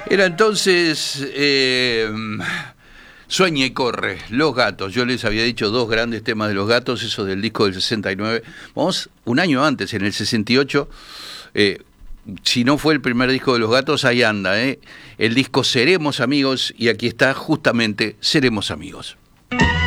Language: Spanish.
Era entonces Sueña y corre, Los Gatos. Yo les había dicho dos grandes temas de Los Gatos, eso del disco del 69. Vamos un año antes, en el 68. Si no fue el primer disco de Los Gatos, ahí anda, el disco Seremos Amigos, y aquí está justamente Seremos Amigos.